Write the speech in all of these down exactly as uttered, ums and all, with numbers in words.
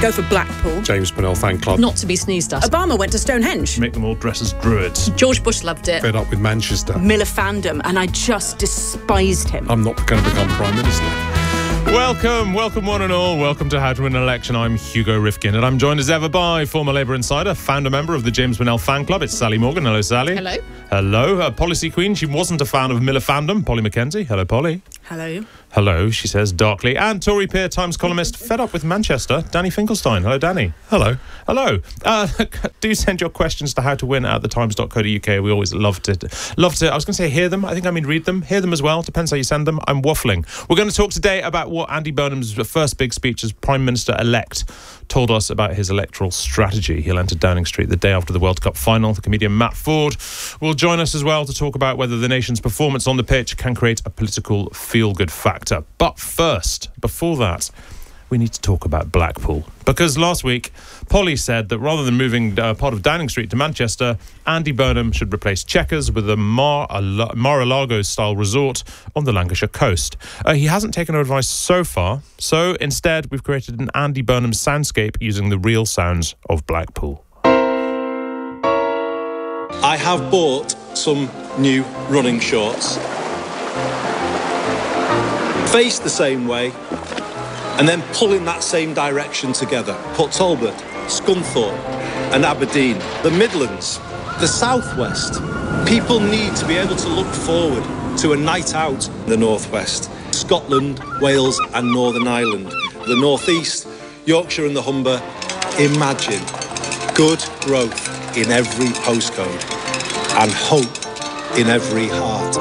Go for Blackpool. James Bonnell fan club. Not to be sneezed at. Obama went to Stonehenge. Make them all dress as druids. George Bush loved it. Fed up with Manchester. Miller fandom, and I just despised him. I'm not going to become Prime Minister. Welcome, welcome one and all. Welcome to How to Win an Election. I'm Hugo Rifkin, and I'm joined as ever by former Labour insider, founder member of the James Bonnell fan club. It's Sally Morgan. Hello, Sally. Hello. Hello. Uh, policy queen. She wasn't a fan of Miller fandom. Polly Mackenzie. Hello, Polly. Hello. Hello, she says darkly. And Tory peer Times columnist, fed up with Manchester, Danny Finkelstein. Hello, Danny. Hello. Hello. Uh, do send your questions to how to win at the times dot co dot U K. We always love to, love to, I was going to say hear them. I think I mean read them. Hear them as well. Depends how you send them. I'm waffling. We're going to talk today about what Andy Burnham's first big speech as Prime Minister-elect told us about his electoral strategy. He'll enter Downing Street the day after the World Cup final. The comedian Matt Ford will join us as well to talk about whether the nation's performance on the pitch can create a political feel-good factor. But first, before that, we need to talk about Blackpool. Because last week, Polly said that rather than moving uh, part of Downing Street to Manchester, Andy Burnham should replace Chequers with a Mar- Mar-a-Lago-style resort on the Lancashire coast. Uh, he hasn't taken our advice so far, so instead we've created an Andy Burnham soundscape using the real sounds of Blackpool. I have bought some new running shorts. Face the same way, and then pull in that same direction together. Port Talbot, Scunthorpe and Aberdeen, the Midlands, the Southwest. People need to be able to look forward to a night out in the Northwest. Scotland, Wales and Northern Ireland. The Northeast, Yorkshire and the Humber. Imagine good growth in every postcode and hope in every heart.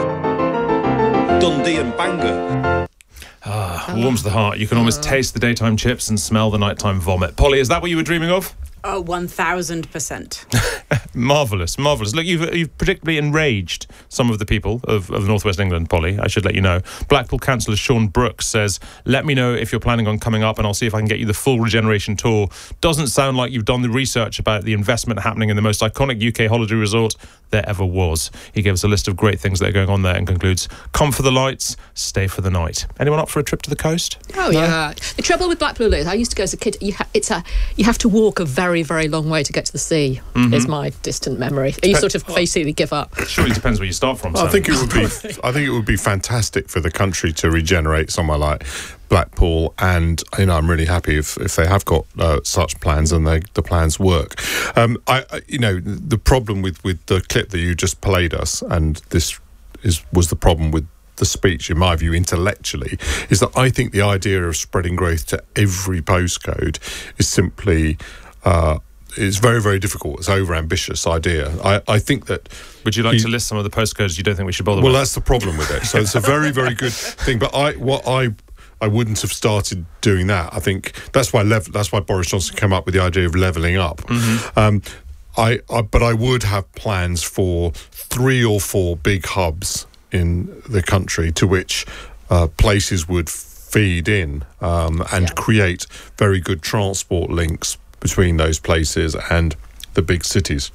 Dundee and Bangor. Ah, warms the heart. You can almost taste the daytime chips and smell the nighttime vomit. Polly, is that what you were dreaming of? Oh, one thousand percent. Marvellous, marvellous. Look, you've, you've predictably enraged some of the people of, of North West England, Polly. I should let you know. Blackpool councillor Sean Brooks says, let me know if you're planning on coming up and I'll see if I can get you the full regeneration tour. Doesn't sound like you've done the research about the investment happening in the most iconic U K holiday resort there ever was. He gives a list of great things that are going on there and concludes, come for the lights, stay for the night. Anyone up for a trip to the coast? Oh, no? Yeah. The trouble with Blackpool is, I used to go as a kid, you, ha- it's a, you have to walk a very, very long way to get to the sea, mm-hmm. is my distant memory. You sort of basically give up. Surely depends where you start from. I think it would be. I think it would be fantastic for the country to regenerate somewhere like Blackpool, and you know, I'm really happy if, if they have got uh, such plans and they, the plans work. Um, I, I, you know, the problem with, with the clip that you just played us, and this is was the problem with the speech, in my view, intellectually, is that I think the idea of spreading growth to every postcode is simply. Uh, It's very, very difficult. It's an over-ambitious idea. I, I think that... Would you like he, to list some of the postcodes you don't think we should bother well, with? Well, that's the problem with it. So it's a very, very good thing. But I, what I, I wouldn't have started doing that. I think that's why lev- that's why Boris Johnson came up with the idea of levelling up. Mm-hmm. Um, I, I, but I would have plans for three or four big hubs in the country to which uh, places would feed in um, and yeah. create very good transport links between those places and the big cities.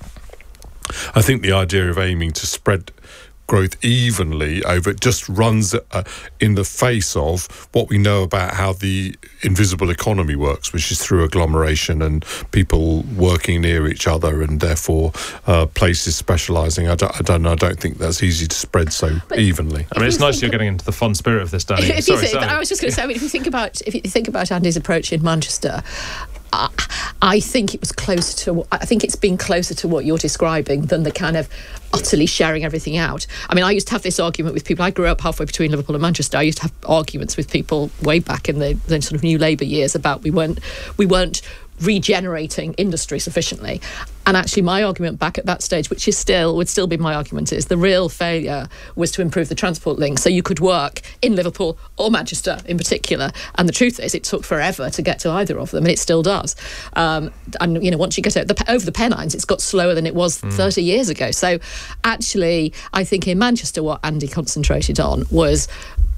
I think the idea of aiming to spread growth evenly over it just runs uh, in the face of what we know about how the invisible economy works, which is through agglomeration and people working near each other, and therefore uh, places specialising. I don't, I don't know. I don't think that's easy to spread so but evenly. I mean, it's nice you're getting into the fun spirit of this, Danny. If Sorry, you think, but I was just going to say, I mean, if you think about if you think about Andy's approach in Manchester. Uh, I think it was closer to. I think it's been closer to what you're describing than the kind of utterly sharing everything out. I mean, I used to have this argument with people. I grew up halfway between Liverpool and Manchester. I used to have arguments with people way back in the, the sort of New Labour years about we weren't we weren't regenerating industry sufficiently. And actually my argument back at that stage, which is still would still be my argument, is the real failure was to improve the transport links so you could work in Liverpool or Manchester in particular. And the truth is it took forever to get to either of them, and it still does. Um, and you know, once you get over the, over the Pennines, it's got slower than it was mm. thirty years ago. So actually I think in Manchester what Andy concentrated on was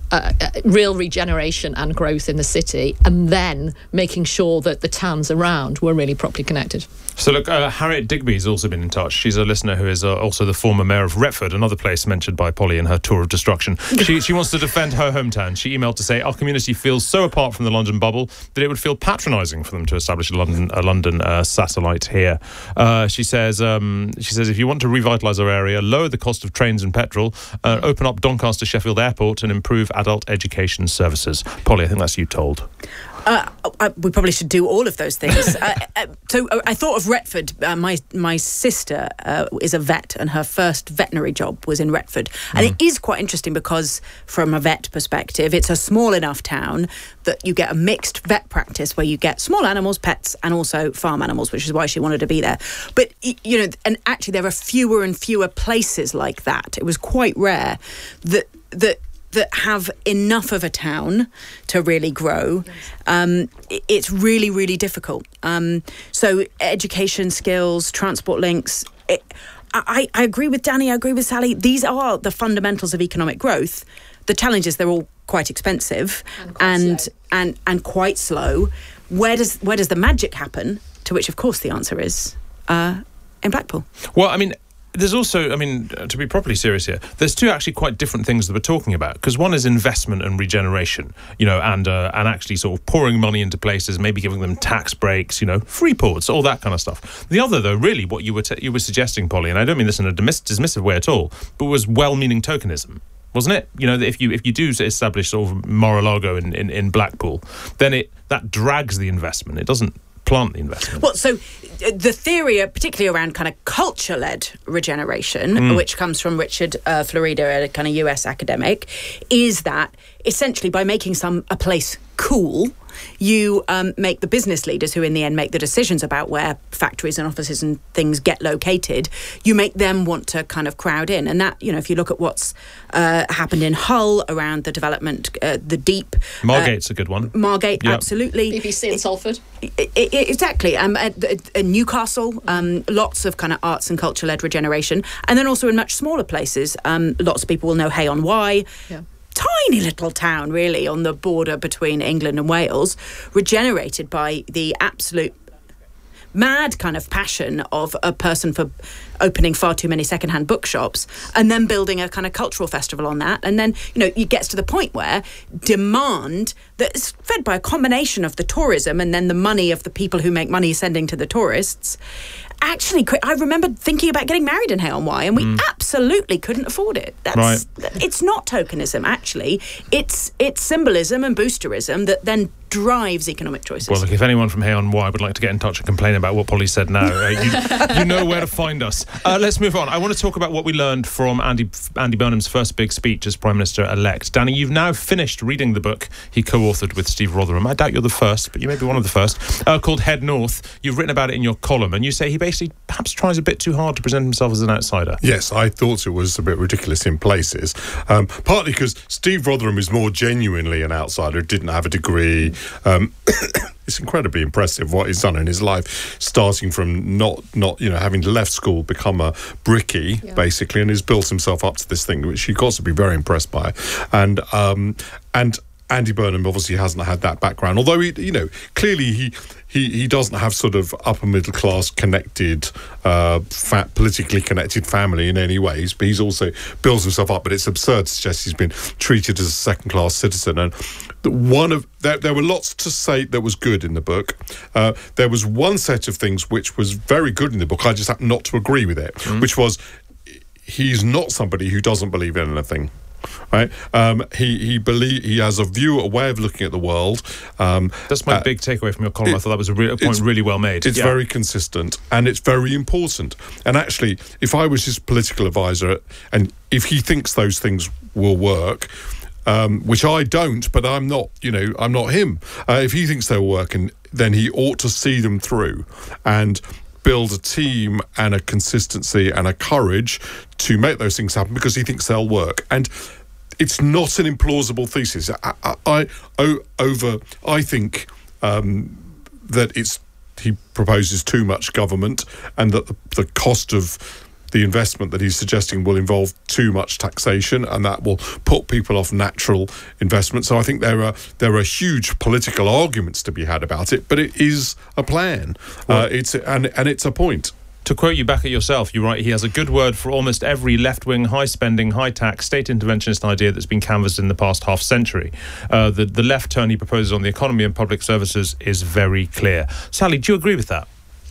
uh, uh, real regeneration and growth in the city, and then making sure that the towns around were really properly connected. So look, uh, Harriet Digby's also been in touch. She's a listener who is uh, also the former mayor of Retford, another place mentioned by Polly in her tour of destruction. She, she wants to defend her hometown. She emailed to say, our community feels so apart from the London bubble that it would feel patronising for them to establish a London, a London uh, satellite here. Uh, she says, um, she says, if you want to revitalise our area, lower the cost of trains and petrol, uh, open up Doncaster Sheffield Airport and improve adult education services. Polly, I think that's you told. Uh, I, we probably should do all of those things. uh, uh, so uh, I thought of Retford. Uh, my my sister uh, is a vet, and her first veterinary job was in Retford. And mm. it is quite interesting because, from a vet perspective, it's a small enough town that you get a mixed vet practice where you get small animals, pets, and also farm animals, which is why she wanted to be there. But, you know, and actually there are fewer and fewer places like that. It was quite rare that that. that have enough of a town to really grow. Um, it's really, really difficult. Um, so education skills, transport links. It, I, I agree with Danny, I agree with Sally. These are the fundamentals of economic growth. The challenge is they're all quite expensive and quite and, slow. and and quite slow. Where does where does the magic happen? To which, of course, the answer is uh, in Blackpool. Well, I mean, there's also, I mean, to be properly serious here, there's two actually quite different things that we're talking about. Because one is investment and regeneration, you know, and uh, and actually sort of pouring money into places, maybe giving them tax breaks, you know, free ports, all that kind of stuff. The other, though, really what you were t- you were suggesting, Polly, and I don't mean this in a dismiss- dismissive way at all, but was well-meaning tokenism. Wasn't it? You know, if you if you do establish sort of Mar-a-Lago in, in, in Blackpool, then it that drags the investment. It doesn't plant the investment. Well, so the theory, particularly around kind of culture-led regeneration, mm. which comes from Richard uh, Florida, a kind of U S academic, is that essentially by making some a place cool, you um, make the business leaders who in the end make the decisions about where factories and offices and things get located, you make them want to kind of crowd in. And that, you know, if you look at what's uh, happened in Hull around the development, uh, the deep... Margate's uh, a good one. Margate, yep. Absolutely. B B C in Salford. It, it, it, exactly. Um, at, at Newcastle, um, lots of kind of arts and culture-led regeneration. And then also in much smaller places, um, lots of people will know Hay on Wye. Yeah. Tiny little town, really, on the border between England and Wales, regenerated by the absolute mad kind of passion of a person for opening far too many secondhand bookshops and then building a kind of cultural festival on that. And then, you know, it gets to the point where demand that is fed by a combination of the tourism and then the money of the people who make money sending to the tourists. Actually, I remember thinking about getting married in Hay on Wye, and we mm. absolutely couldn't afford it. That's, right. It's not tokenism, actually. It's it's symbolism and boosterism that then drives economic choices. Well, look, if anyone from Hay on Wye would like to get in touch and complain about what Polly said now, uh, you, you know where to find us. Uh, let's move on. I want to talk about what we learned from Andy Andy Burnham's first big speech as Prime Minister-elect. Danny, you've now finished reading the book he co-authored with Steve Rotherham. I doubt you're the first, but you may be one of the first, uh, called Head North. You've written about it in your column, and you say he basically perhaps tries a bit too hard to present himself as an outsider. Yes, I thought it was a bit ridiculous in places, um, partly because Steve Rotherham is more genuinely an outsider, didn't have a degree. Um, it's incredibly impressive what he's done in his life, starting from not, not you know, having left school, become a brickie, yeah. basically, and has built himself up to this thing, which you've got to be very impressed by. And um, and Andy Burnham obviously hasn't had that background, although he, you know, clearly he he, he doesn't have sort of upper middle class connected, uh, fat, politically connected family in any ways. But he's also builds himself up. But it's absurd to suggest he's been treated as a second class citizen. And one of there, there were lots to say that was good in the book. Uh, there was one set of things which was very good in the book. I just happen not to agree with it, mm. which was he's not somebody who doesn't believe in anything. Right, um, he he believe he has a view, a way of looking at the world. Um, That's my uh, big takeaway from your column. It, I thought that was a, re- a point really well made. It's yeah. very consistent and it's very important. And actually, if I was his political advisor, and if he thinks those things will work, um, which I don't, but I'm not, you know, I'm not him. Uh, if he thinks they'll work, and then he ought to see them through and build a team and a consistency and a courage to make those things happen because he thinks they'll work. And it's not an implausible thesis. I, I, I over I think um, that it's he proposes too much government and that the, the cost of the investment that he's suggesting will involve too much taxation, and that will put people off natural investment. So I think there are there are huge political arguments to be had about it, but it is a plan. Well, uh, it's and and it's a point. To quote you back at yourself, you write, he has a good word for almost every left-wing, high-spending, high-tax, state interventionist idea that's been canvassed in the past half-century. Uh, the, the left turn he proposes on the economy and public services is very clear. Sally, do you agree with that?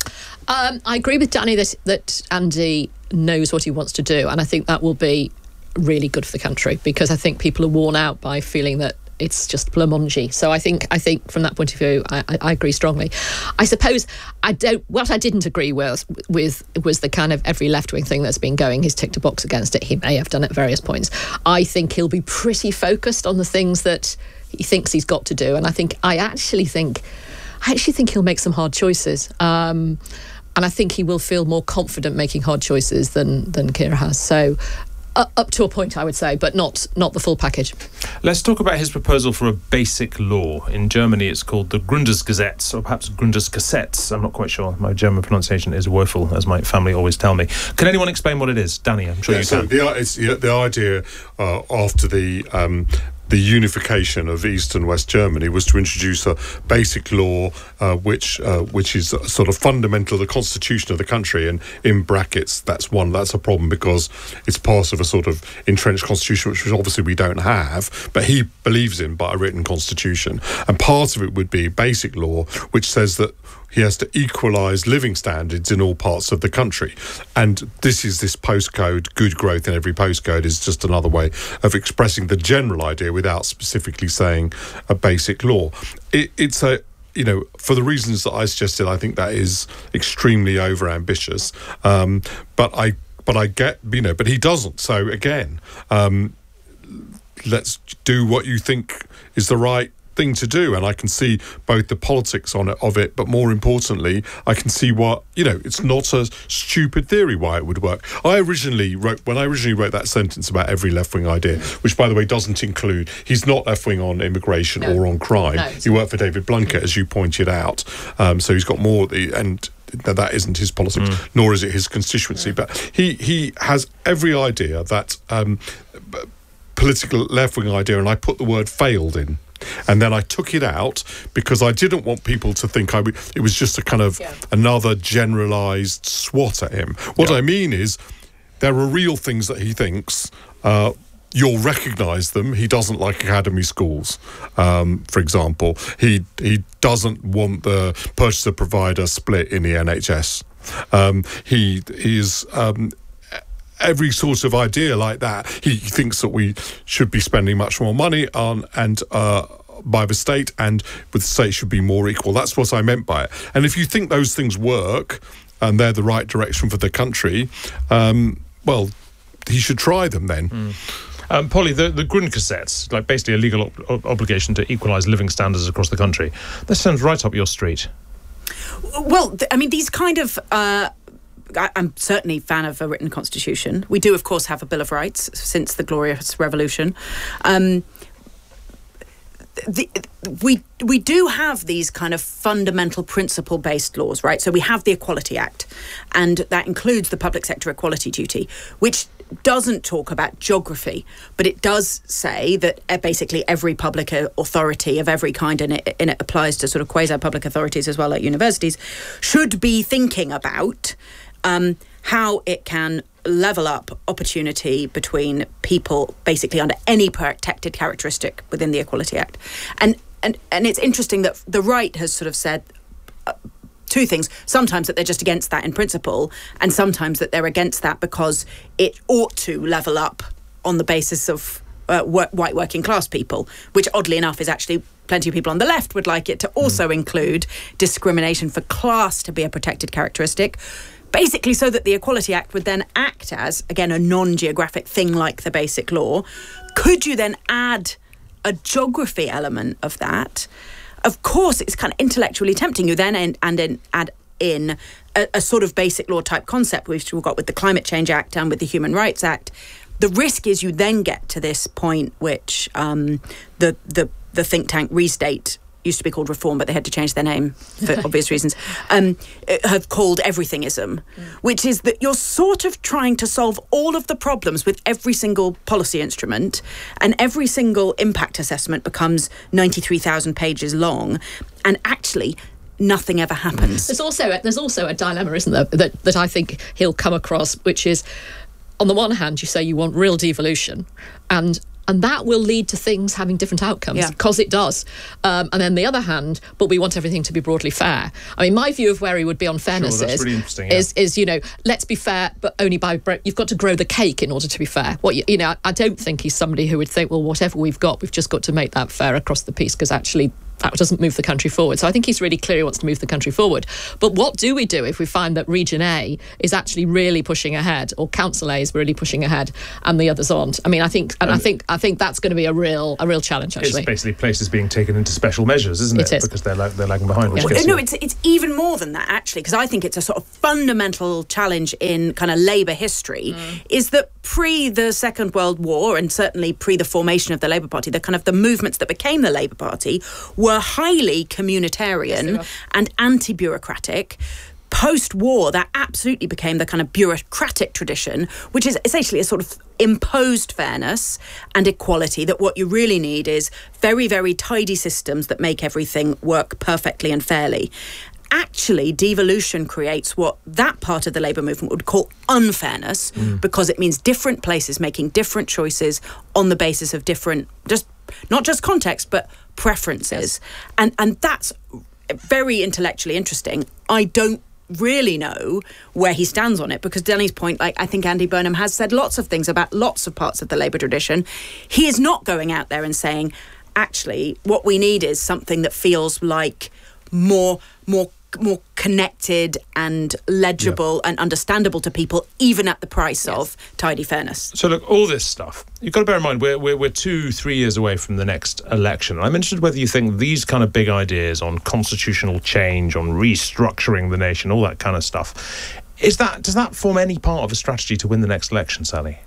Um, I agree with Danny that, that Andy knows what he wants to do, and I think that will be really good for the country, because I think people are worn out by feeling that it's just blamongy. So I think I think from that point of view, I, I, I agree strongly. I suppose I don't. What I didn't agree with with was the kind of every left wing thing that's been going. He's ticked a box against it. He may have done at various points. I think he'll be pretty focused on the things that he thinks he's got to do, and I think I actually think I actually think he'll make some hard choices. Um, and I think he will feel more confident making hard choices than than Keir has. So. Uh, up to a point, I would say, but not not the full package. Let's talk about his proposal for a basic law. In Germany, it's called the Grundgesetz, or perhaps Grundgesetz. I'm not quite sure. My German pronunciation is woeful, as my family always tell me. Can anyone explain what it is? Danny, I'm sure yeah, you so can. The, it's, the idea uh, after the... Um, the unification of East and West Germany was to introduce a basic law uh, which uh, which is sort of fundamental to the constitution of the country, and in brackets that's one that's a problem because it's part of a sort of entrenched constitution, which obviously we don't have, but he believes in by a written constitution. And part of it would be basic law, which says that he has to equalise living standards in all parts of the country. And this is this postcode, good growth in every postcode is just another way of expressing the general idea without specifically saying a basic law. It, it's a, you know, for the reasons that I suggested, I think that is extremely overambitious. Um, but I, but I get, you know, but he doesn't. So again, um, let's do what you think is the right thing to do, and I can see both the politics on it of it, but more importantly, I can see what, you know, it's not a stupid theory why it would work. I originally wrote when I originally wrote that sentence about every left-wing idea, which by the way doesn't include, he's not left-wing on immigration no. or on crime. No, he worked for David Blunkett, as you pointed out, um, so he's got more, and that isn't his politics, mm. nor is it his constituency, but he he has every idea that um, political left-wing idea, and I put the word failed in. And then I took it out because I didn't want people to think I w- it was just a kind of yeah. another generalised swat at him. What yeah. I mean is there are real things that he thinks. Uh, you'll recognise them. He doesn't like academy schools, um, for example. He he doesn't want the purchaser-provider split in the N H S. Um, he is... Um, every sort of idea like that, he thinks that we should be spending much more money on and uh, by the state, and with the state should be more equal. That's what I meant by it. And if you think those things work and they're the right direction for the country, um, well, he should try them then. Mm. Um, Polly, the, the Grundgesetz, like basically a legal ob- obligation to equalise living standards across the country, that sounds right up your street. Well, th- I mean, these kind of... Uh I'm certainly a fan of a written constitution. We do, of course, have a Bill of Rights since the Glorious Revolution. Um, the, we we do have these kind of fundamental principle-based laws, right? So we have the Equality Act, and that includes the public sector equality duty, which doesn't talk about geography, but it does say that basically every public authority of every kind, and it, and it applies to sort of quasi-public authorities as well, like universities, should be thinking about Um, how it can level up opportunity between people basically under any protected characteristic within the Equality Act. And and, and it's interesting that the right has sort of said uh, two things. Sometimes that they're just against that in principle, and sometimes that they're against that because it ought to level up on the basis of uh, work, white working class people, which oddly enough is actually plenty of people on the left would like it to also mm. include discrimination for class to be a protected characteristic. Basically so that the Equality Act would then act as, again, a non-geographic thing like the Basic Law. Could you then add a geography element of that? Of course, it's kind of intellectually tempting. You then and, and in, add in a, a sort of Basic Law type concept, which we've got with the Climate Change Act and with the Human Rights Act. The risk is you then get to this point which um, the, the, the think tank Restate, used to be called Reform, but they had to change their name for obvious reasons, um, have called everythingism, mm. which is that you're sort of trying to solve all of the problems with every single policy instrument, and every single impact assessment becomes ninety-three thousand pages long, and actually nothing ever happens. There's also a, there's also a dilemma, isn't there, that, that I think he'll come across, which is, on the one hand, you say you want real devolution, and and that will lead to things having different outcomes, because yeah. it does. Um, and then the other hand, but we want everything to be broadly fair. I mean, my view of where he would be on fairness sure, that's is, really interesting, yeah. is, is, you know, let's be fair, but only by, you've got to grow the cake in order to be fair. What you, you know, I don't think he's somebody who would think, well, whatever we've got, we've just got to make that fair across the piece, because actually that doesn't move the country forward. So I think he's really clear he wants to move the country forward. But what do we do if we find that Region A is actually really pushing ahead, or Council A is really pushing ahead, and the others aren't? I mean, I think, and um, I think, I think that's going to be a real, a real challenge. Actually, it's basically places being taken into special measures, isn't it? It is. Because they're lag- they're lagging behind. Which well, gets no, you. it's it's even more than that, actually, because I think it's a sort of fundamental challenge in kind of Labour history, mm. is that pre the Second World War, and certainly pre the formation of the Labour Party, the kind of the movements that became the Labour Party were highly communitarian yes, and anti-bureaucratic. Post-war, that absolutely became the kind of bureaucratic tradition, which is essentially a sort of imposed fairness and equality, that what you really need is very, very tidy systems that make everything work perfectly and fairly. Actually, devolution creates what that part of the Labour movement would call unfairness, mm. because it means different places making different choices on the basis of different, just not just context, but preferences. Yes. And and that's very intellectually interesting. I don't really know where he stands on it, because Danny's point, like, I think Andy Burnham has said lots of things about lots of parts of the Labour tradition. He is not going out there and saying, actually, what we need is something that feels like more more more connected and legible yep. and understandable to people, even at the price yes. of tidy fairness. So look, all this stuff, you've got to bear in mind, we're, we're, we're two, three years away from the next election. I'm interested whether you think these kind of big ideas on constitutional change, on restructuring the nation, all that kind of stuff, is that does that form any part of a strategy to win the next election, Sally?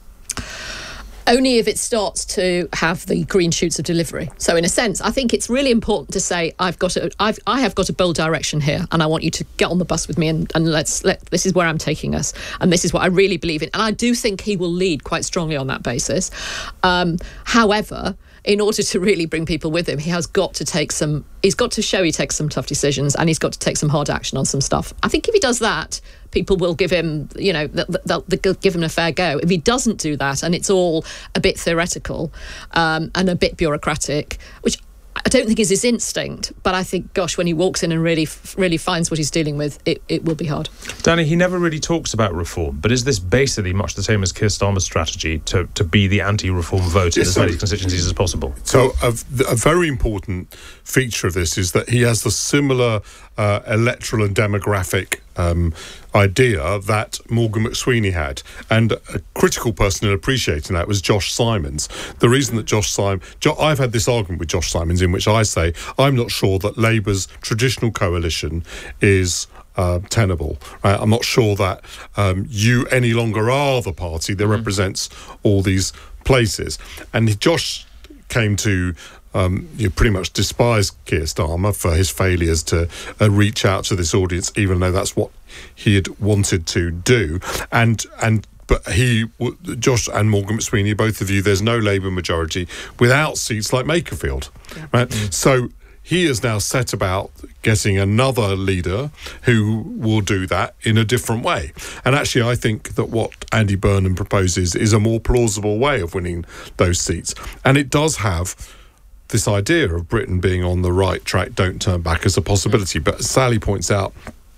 Only if it starts to have the green shoots of delivery. So in a sense, I think it's really important to say, I've got a, I've, I have got a bold direction here, and I want you to get on the bus with me, and, and let's let, this is where I'm taking us, and this is what I really believe in. And I do think he will lead quite strongly on that basis. Um, however, in order to really bring people with him, he has got to take some, he's got to show he takes some tough decisions, and he's got to take some hard action on some stuff. I think if he does that, people will give him, you know, they'll, they'll give him a fair go. If he doesn't do that, and it's all a bit theoretical um, and a bit bureaucratic, which I don't think is his instinct, but I think, gosh, when he walks in and really really finds what he's dealing with, it, it will be hard. Danny, he never really talks about reform, but is this basically much the same as Keir Starmer's strategy to, to be the anti-reform vote in yes, as many constituencies as possible? So a, a very important feature of this is that he has the similar uh, electoral and demographic um, idea that Morgan McSweeney had, and a critical person in appreciating that was Josh Simons. The reason that Josh Simons, jo- I've had this argument with Josh Simons in which I say I'm not sure that Labour's traditional coalition is uh, tenable. Right? I'm not sure that um, you any longer are the party that mm. represents all these places. And Josh came to Um, you pretty much despise Keir Starmer for his failures to uh, reach out to this audience, even though that's what he had wanted to do. And and but he, Josh and Morgan McSweeney, both of you, there's no Labour majority without seats like Makerfield, yeah. right? Mm. So he has now set about getting another leader who will do that in a different way. And actually, I think that what Andy Burnham proposes is a more plausible way of winning those seats. And it does have this idea of Britain being on the right track, don't turn back, as a possibility. But as Sally points out,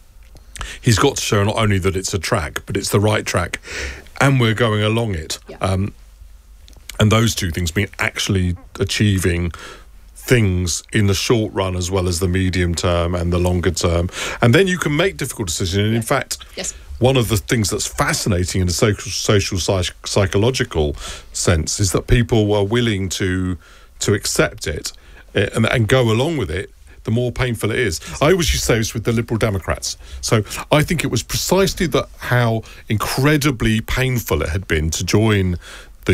he's got to show not only that it's a track, but it's the right track, and we're going along it. Yeah. Um, and those two things being actually achieving things in the short run as well as the medium term and the longer term. And then you can make difficult decisions. And in fact, yes. one of the things that's fascinating in a social, social psych- psychological sense is that people are willing to to accept it and, and go along with it, the more painful it is. I always used to say this with the Liberal Democrats. So I think it was precisely that how incredibly painful it had been to join the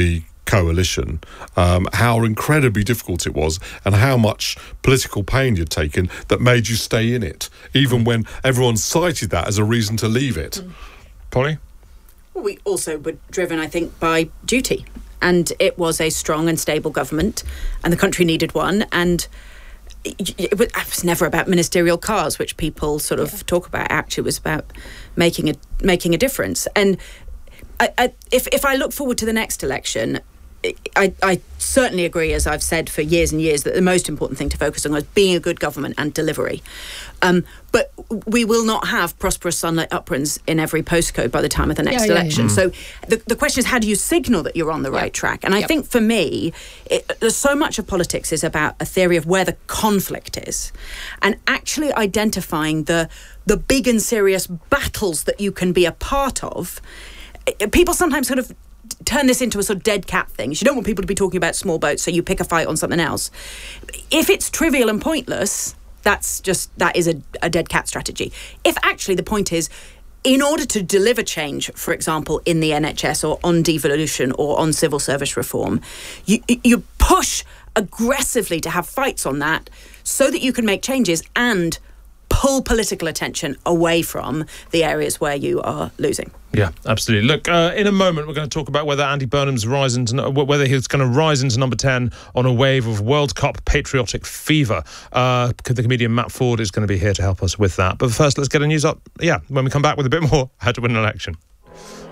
coalition, um, how incredibly difficult it was and how much political pain you'd taken that made you stay in it, even when everyone cited that as a reason to leave it. Mm. Polly? Well, we also were driven, I think, by duty. And it was a strong and stable government, and the country needed one. And it was never about ministerial cars, which people sort of yeah. talk about. Actually, it was about making a making a difference. And I, I, if if I look forward to the next election, I, I certainly agree, as I've said for years and years, that the most important thing to focus on is being a good government and delivery. Um, but we will not have prosperous sunlit uplands in every postcode by the time of the next yeah, yeah, election. yeah. So the, the question is, how do you signal that you're on the yeah. right track? And I yep. think for me, it, there's so much of politics is about a theory of where the conflict is, and actually identifying the the big and serious battles that you can be a part of. People sometimes sort of turn this into a sort of dead cat thing. You don't want people to be talking about small boats, so you pick a fight on something else. If it's trivial and pointless, that's just, that is a, a dead cat strategy. If actually the point is, in order to deliver change, for example, in the N H S or on devolution or on civil service reform, you, you push aggressively to have fights on that so that you can make changes and pull political attention away from the areas where you are losing. Yeah, absolutely. Look, uh, in a moment, we're going to talk about whether Andy Burnham's rise into, whether he's going to rise into number ten on a wave of World Cup patriotic fever. Uh, the comedian Matt Ford is going to be here to help us with that. But first, let's get a news up. Yeah, when we come back with a bit more, how to win an election.